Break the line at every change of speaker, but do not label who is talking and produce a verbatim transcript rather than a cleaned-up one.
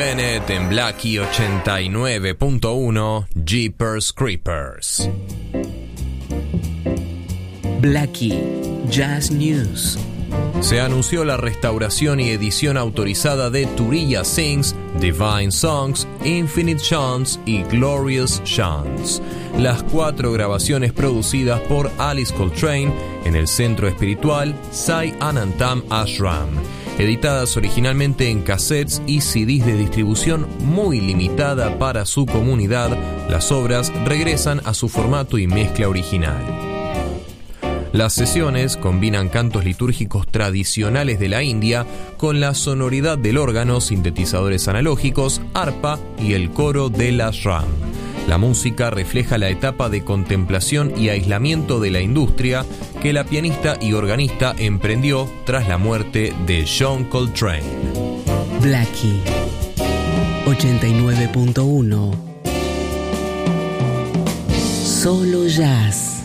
Bennett en Blackie ochenta y nueve punto uno, Jeepers Creepers.
Blackie Jazz News.
Se anunció la restauración y edición autorizada de Turiya Sings, Divine Songs, Infinite Chants y Glorious Chants, las cuatro grabaciones producidas por Alice Coltrane en el centro espiritual Sai Anantam Ashram, editadas originalmente en cassettes y C Ds de distribución muy limitada para su comunidad. Las obras regresan a su formato y mezcla original. Las sesiones combinan cantos litúrgicos tradicionales de la India con la sonoridad del órgano, sintetizadores analógicos, arpa y el coro del ashram. La música refleja la etapa de contemplación y aislamiento de la industria que la pianista y organista emprendió tras la muerte de John Coltrane.
Blackie ochenta y nueve punto uno. Solo jazz.